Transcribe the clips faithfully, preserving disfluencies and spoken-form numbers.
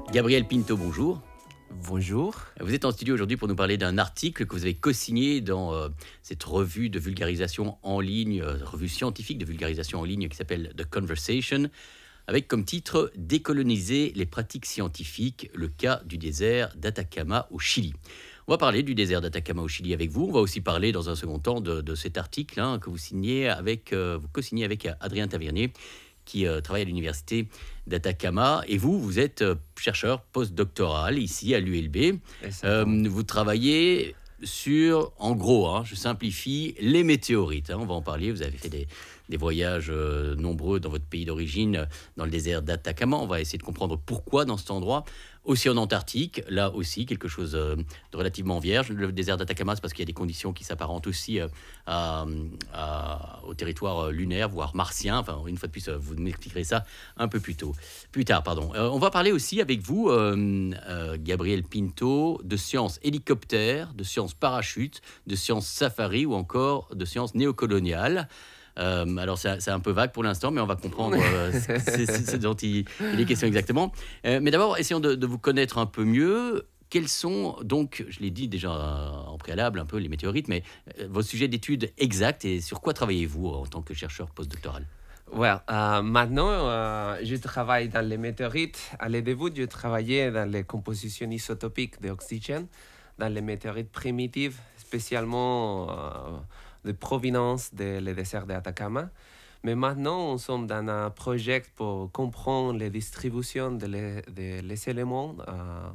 Gabriel Pinto, bonjour. Bonjour. Vous êtes en studio aujourd'hui pour nous parler d'un article que vous avez co-signé dans euh, cette revue de vulgarisation en ligne, euh, revue scientifique de vulgarisation en ligne qui s'appelle The Conversation, avec comme titre Décoloniser les pratiques scientifiques, le cas du désert d'Atacama au Chili. On va parler du désert d'Atacama au Chili avec vous. On va aussi parler dans un second temps de, de cet article hein, que vous signez avec, euh, vous co-signez avec Adrien Tavernier, qui euh, travaille à l'université d'Atacama. Et vous, vous êtes euh, chercheur postdoctoral ici à l'U L B. Euh, vous travaillez sur, en gros, hein, je simplifie, les météorites. Hein, on va en parler. Vous avez fait des, des voyages euh, nombreux dans votre pays d'origine, euh, dans le désert d'Atacama. On va essayer de comprendre pourquoi dans cet endroit. Aussi en Antarctique, là aussi, quelque chose euh, de relativement vierge. Le désert d'Atacama, c'est parce qu'il y a des conditions qui s'apparentent aussi euh, à, à, au territoire lunaire, voire martien. Enfin, une fois de plus, vous m'expliquerez ça un peu plus tôt. Plus tard, pardon. Euh, on va parler aussi avec vous, euh, euh, Gabriel Pinto, de sciences hélicoptères, de sciences parachutes, de sciences safari ou encore de sciences néocoloniales. Euh, alors c'est, c'est un peu vague pour l'instant, mais on va comprendre euh, ce, ce, ce dont il, il est question exactement. Euh, mais d'abord, essayons de, de vous connaître un peu mieux. Quels sont donc, je l'ai dit déjà en préalable, un peu les météorites, mais euh, vos sujets d'études exacts et sur quoi travaillez-vous en tant que chercheur postdoctoral? Well, euh, maintenant, euh, je travaille dans les météorites. À le début, je travaillais dans les compositions isotopiques d'oxygène, dans les météorites primitives, spécialement euh, de provenance du de désert d'Atacama. Mais maintenant, nous sommes dans un projet pour comprendre les distributions des de les, de les éléments euh,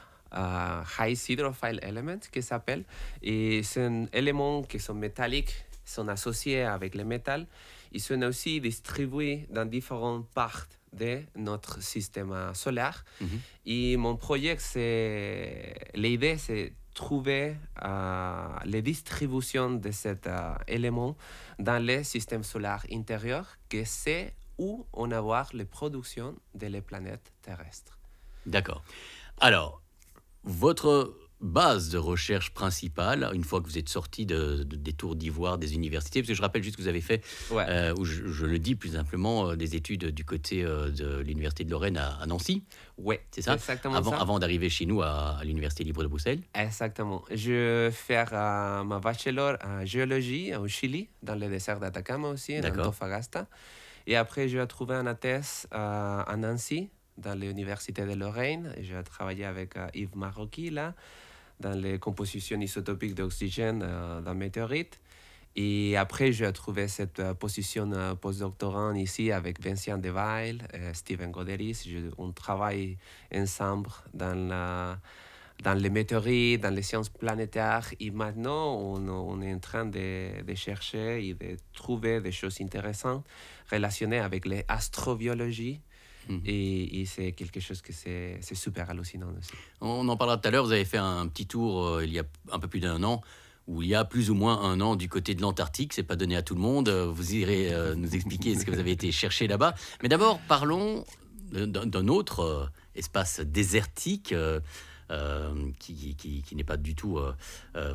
uh, high hydrophile element, qui s'appelle. Et c'est un élément qui sont métalliques, sont associés avec le métal. Ils sont aussi distribués dans différentes parties de notre système solaire. Mm-hmm. Et mon projet, c'est l'idée, c'est trouver euh, les distributions de cet euh, élément dans le système solaire intérieur, que c'est où on a voir les productions de les planètes terrestres. D'accord. Alors, votre base de recherche principale, une fois que vous êtes sorti de, de, des tours d'ivoire des universités, parce que je rappelle juste que vous avez fait, ouais. euh, ou je, je le dis plus simplement, euh, des études du côté euh, de l'université de Lorraine à, à Nancy. Oui, c'est ça, exactement avant, ça. Avant d'arriver chez nous à, à l'université libre de Bruxelles. Exactement. Je vais faire euh, ma bachelor en géologie au Chili, dans le désert d'Atacama aussi, dans Antofagasta. Et après, je vais trouver une thèse euh, à Nancy, dans l'université de Lorraine. Je vais travailler avec euh, Yves Marocchi, là, dans les compositions isotopiques d'oxygène euh, dans météorites. Et après, j'ai trouvé cette euh, position euh, postdoctorante ici avec Vincent Devaille, euh, Steven Goderis. Je, on travaille ensemble dans, la, dans les météorites, dans les sciences planétaires. Et maintenant, on, on est en train de, de chercher et de trouver des choses intéressantes relationnées avec l'astrobiologie. Et, et c'est quelque chose que c'est, c'est super hallucinant aussi. On en parlera tout à l'heure. Vous avez fait un petit tour euh, il y a un peu plus d'un an, où il y a plus ou moins un an du côté de l'Antarctique. C'est pas donné à tout le monde. Vous irez euh, nous expliquer ce que vous avez été chercher là-bas. Mais d'abord, parlons d'un, d'un autre euh, espace désertique euh, euh, qui, qui, qui n'est pas du tout euh, euh,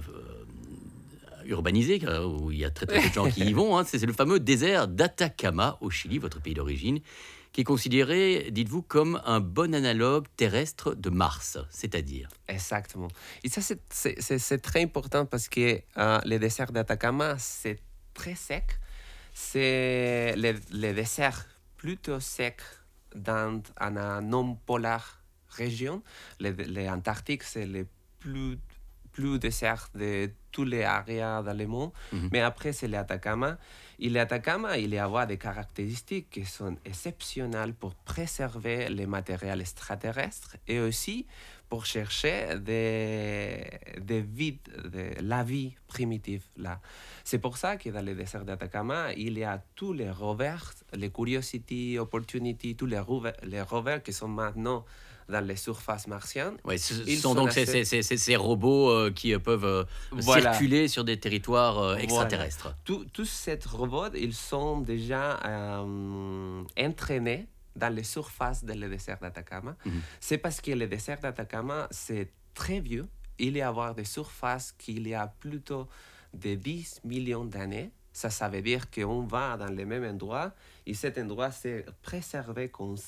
urbanisé, où il y a très très peu de gens qui y vont. Hein. C'est, c'est le fameux désert d'Atacama au Chili, votre pays d'origine, qui est considéré, dites-vous, comme un bon analogue terrestre de Mars, c'est-à-dire? Exactement. Et ça, c'est, c'est, c'est, c'est très important parce que euh, le désert d'Atacama, c'est très sec. C'est le, le désert plutôt sec dans une non-polaire région. L'Antarctique, c'est le plus, plus désert de tous les areas dans le monde. Mm-hmm. Mais après, c'est l'Atacama. Et l'Atacama, il y a des caractéristiques qui sont exceptionnelles pour préserver les matériaux extraterrestres et aussi pour chercher des, des vides, de la vie primitive là. C'est pour ça que dans le désert d'Atacama, il y a tous les rovers, les Curiosity, Opportunity, tous les rovers, les rovers qui sont maintenant dans les surfaces martiennes. Ouais, ce Ils sont, sont donc assez... ces, ces, ces, ces robots euh, qui euh, peuvent euh, voilà. circuler sur des territoires euh, extraterrestres. Voilà. Tous ces robots, ils sont déjà euh, entraînés dans les surfaces du désert d'Atacama. Mm-hmm. C'est parce que le désert d'Atacama, c'est très vieux. Il y a des surfaces qu'il y a plutôt de dix millions d'années. Ça, ça veut dire qu'on va dans le même endroit et cet endroit s'est préservé comme ça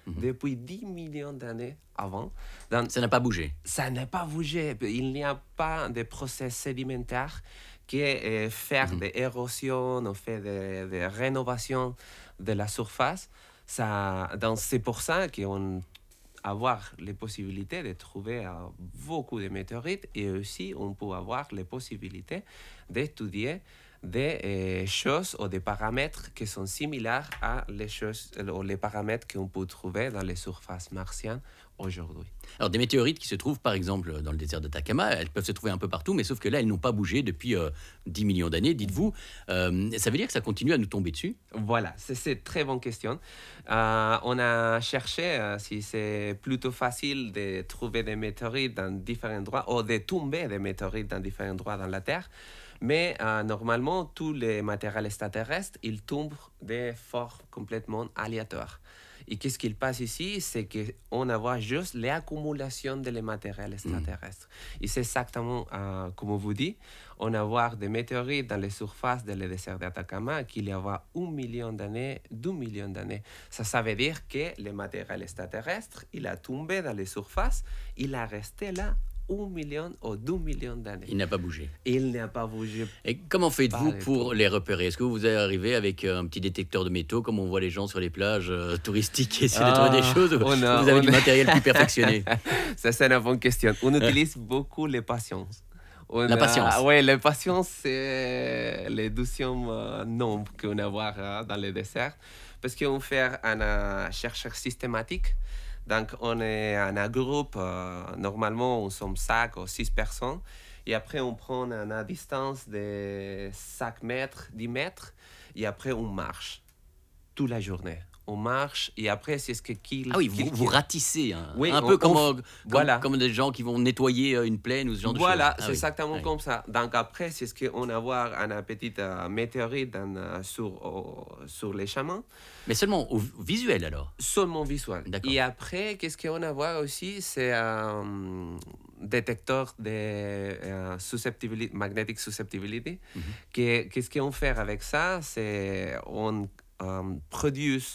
mmh. depuis dix millions d'années avant. Donc, ça n'a pas bougé. Ça n'a pas bougé. Il n'y a pas de process sédimentaire qui est faire mmh. des érosions ou faire des, des rénovations de la surface. Ça, donc c'est pour ça qu'on avoir les possibilités de trouver euh, beaucoup de météorites et aussi on peut avoir les possibilités d'étudier des euh, choses ou des paramètres qui sont similaires à les choses ou les paramètres qu'on peut trouver dans les surfaces martiennes aujourd'hui. Alors des météorites qui se trouvent par exemple dans le désert d'Atacama, elles peuvent se trouver un peu partout, mais sauf que là elles n'ont pas bougé depuis euh, dix millions d'années, dites-vous. Euh, ça veut dire que ça continue à nous tomber dessus? Voilà, c'est une très bonne question. Euh, on a cherché euh, si c'est plutôt facile de trouver des météorites dans différents endroits ou de tomber des météorites dans différents endroits dans la Terre. Mais euh, normalement, tous les matériels extraterrestres, ils tombent de formes complètement aléatoires. Et qu'est-ce qu'il passe ici? C'est qu'on a juste l'accumulation des matériels extraterrestres. Mmh. Et c'est exactement euh, comme vous dites, on a des météorites dans les surfaces du désert d'Atacama qu'il y a un million d'années, deux millions d'années. Ça, ça veut dire que le matériel extraterrestre, il a tombé dans les surfaces, il a resté là un million ou deux millions d'années. Il n'a pas bougé. Il n'a pas bougé. Et comment faites-vous pour tout. les repérer? Est-ce que vous arrivez avec un petit détecteur de métaux, comme on voit les gens sur les plages euh, touristiques, et essayer ah, de trouver des choses, ou a, vous avez du a... matériel plus perfectionné? Ça, c'est une bonne question. On utilise beaucoup les patience. On la patience. Oui, la patience, c'est le deuxième euh, nombre qu'on a voir, euh, dans le désert. Parce qu'on fait un euh, chercheur systématique. Donc, on est un groupe, euh, normalement, on sommes cinq ou six personnes. Et après, on prend une distance de cinq mètres, dix mètres. Et après, on marche toute la journée. On marche et après, c'est ce que... Qu'il, ah oui, vous, vous ratissez, hein. Oui, un on, peu comme, on, comme, voilà. comme des gens qui vont nettoyer une plaine ou ce genre voilà, de choses. Voilà, c'est ah, exactement oui. comme ça. Donc après, c'est ce qu'on a voir un petit uh, météorite dans, uh, sur, uh, sur les chemins. Mais seulement au visuel alors? Seulement visuel. Et après, qu'est-ce qu'on a voir aussi, c'est un um, détecteur de uh, susceptibility, magnetic susceptibility. Mm-hmm. Que, qu'est-ce qu'on fait avec ça? C'est on um, produit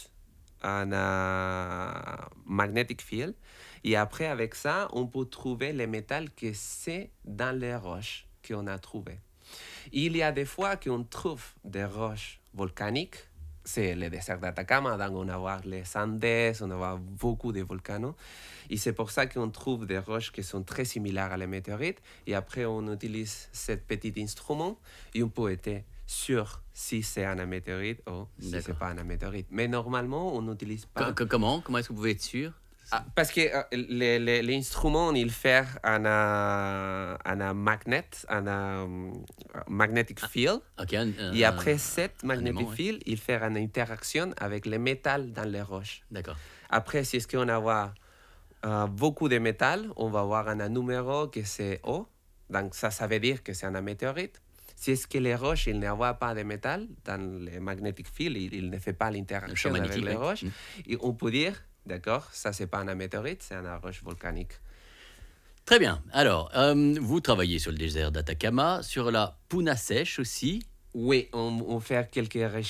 un uh, magnetic field. Et après, avec ça, on peut trouver les métals que c'est dans les roches qu'on a trouvées. Il y a des fois qu'on trouve des roches volcaniques. C'est le désert d'Atacama, donc on va les Andes, on va beaucoup de volcans. Et c'est pour ça qu'on trouve des roches qui sont très similaires à les météorites. Et après, on utilise ce petit instrument et on peut être sûr si c'est un météorite ou si ce n'est pas un météorite. Mais normalement, on n'utilise pas... C- comment Comment est-ce que vous pouvez être sûr? Ah, parce que euh, l'instrument, il fait un, un magnet, un, un magnetic field. Ah, okay, un, un, et après cette magnetic aimant, field, ouais. il fait une interaction avec les métals dans les roches. D'accord. Après, si est-ce qu'on a euh, beaucoup de métal, on va avoir un numéro qui c'est O. Donc ça, ça veut dire que c'est un météorite. Si est-ce que les roches, il n'y a pas de métal dans le magnetic field, il, il ne fait pas l'interaction avec les roches. Mmh. Et on peut dire, d'accord, ça c'est pas un météorite, c'est une roche volcanique. Très bien. Alors, euh, vous travaillez sur le désert d'Atacama, sur la Puna Sèche aussi. Oui, on, on fait quelques recherches.